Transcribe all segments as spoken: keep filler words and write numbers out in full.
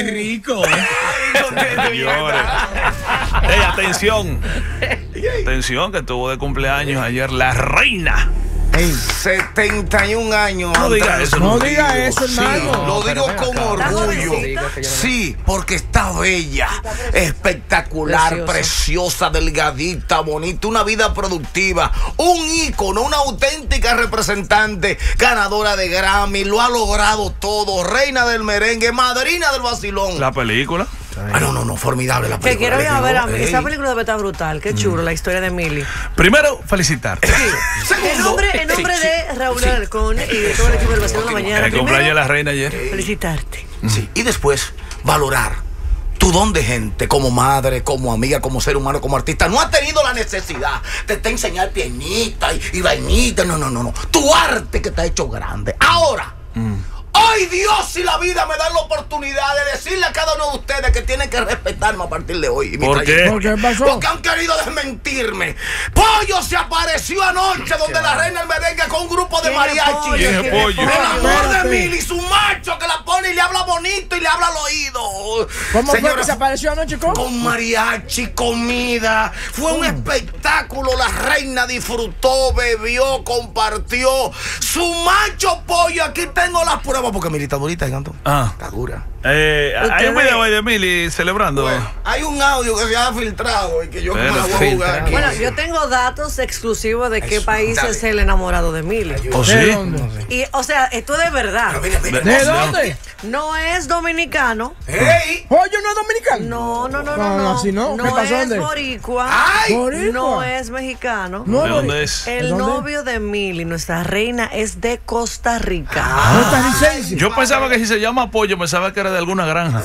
rico. Señores. Ey, atención. Atención, que tuvo de cumpleaños ayer la reina. Ey, setenta y un años. No diga eso, no diga eso, hermano. Sí, lo No, digo pero con ven acá. orgullo. Sí, porque está bella, espectacular, Preciosa. preciosa, delgadita, bonita, una vida productiva, un ícono, una auténtica representante, ganadora de Grammy, lo ha logrado todo, reina del merengue, madrina del vacilón. La película. Ah, no, no, no, formidable la película. Que quiero ir a ver a mí. Ey. Esa película debe estar brutal. Qué chulo, la historia de Milly. Primero, felicitarte. En nombre, en nombre de Raúl Alarcón y de todo el equipo del Vacilón de la Mañana. El cumpleaños de Primero, la reina ayer. felicitarte. Sí, y después valorar tu don de gente, como madre, como amiga, como ser humano, como artista. No has tenido la necesidad de te enseñar pianita y, y vainita. No, no, no, no. Tu arte que te ha hecho grande. Ahora, hoy Dios y la vida me dan la oportunidad de decirle a cada uno de ustedes que tienen que respetarme a partir de hoy. Y mi ¿Por qué? trayectoria. ¿Por qué pasó? Porque han querido desmentirme. Pollo se apareció anoche donde la reina del merengue con un grupo de ¿Quién es mariachi. Pollo? ¿Quién es ¿Quién es Pollo? El amor de Espérate. Milly, su macho que la pone y le habla bonito y le habla al oído. ¿Cómo fue Señora, que se apareció anoche? ¿Cómo? con mariachi, comida. Fue un espectáculo. La reina disfrutó, bebió, compartió. Su macho Pollo, aquí tengo las pruebas. Porque Milly está bonita, Gigante. Ah. Está dura. Eh, hay un Ustedes- video ahí de Milly celebrando. Bueno, hay un audio que se ha filtrado y que yo me la voy a jugar Filtrado. aquí. Bueno, yo tengo datos exclusivos de qué Eso, país dale. es el enamorado de Milly. ¿O ¿De sí? dónde? Y, o sea, esto es de verdad. Pero mira, mira. ¿De No. dónde? No es dominicano. ¡Ey! Pollo no es dominicano. No, no, no, no. No, No, así no. ¿Qué pasó? es ¿Dónde? boricua. ¡Ay! Boricua. No es mexicano. No, ¿De no, dónde es? El ¿De dónde? novio de Milly, nuestra reina, es de Costa Rica. No está licencia. Yo pensaba que si se llama Pollo, pensaba que era de alguna granja.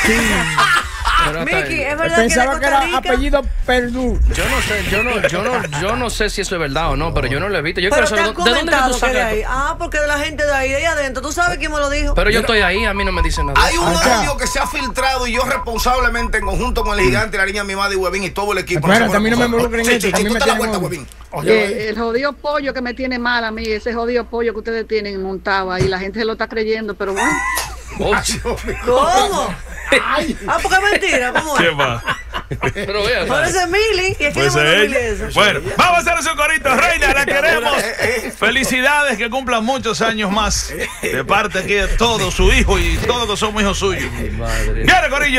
Pero hasta- Miki, ¿es verdad que es de Pensaba que Costa era Rica? apellido Perdú. Yo no sé, yo no, yo no, yo no sé si eso es verdad o no, pero yo no lo he visto. Yo Pero quiero te saber han dónde- de dónde que tú comentado que de sacas ahí. esto. Ah, porque de la gente de ahí, de ahí adentro. ¿Tú sabes quién me lo dijo? Pero yo estoy ahí, a mí no me dicen nada. Hay un Acá. audio que se ha filtrado y yo responsablemente en conjunto con el gigante, la niña mimada y Huevín y todo el equipo. Espérate, no se a mí no me puede involucren en Sí, esto, sí, que a sí, mí tú me te das tienen cuenta, odio. Huevín. Eh, el jodido pollo que me tiene mal a mí, ese jodido pollo que ustedes tienen montado ahí, la gente se lo está creyendo, pero bueno. ¿Cómo? Ah, porque es mentira, ¿cómo ¿Qué es? va? Pero vea, Por eso es Milly. ¿Y a quién le Pues mandó Milly ella. eso? Bueno, vamos a hacer su corito, reina, la queremos. Felicidades, que cumplan muchos años más. De parte aquí de todos, su hijo y todos que somos hijos suyos. madre. ¡Viene, corillo!